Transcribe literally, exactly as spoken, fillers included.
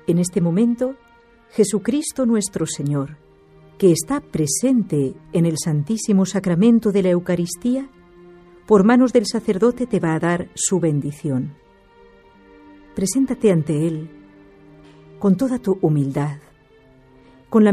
En este momento, Jesucristo nuestro Señor, que está presente en el Santísimo Sacramento de la Eucaristía, por manos del sacerdote te va a dar su bendición. Preséntate ante Él con toda tu humildad,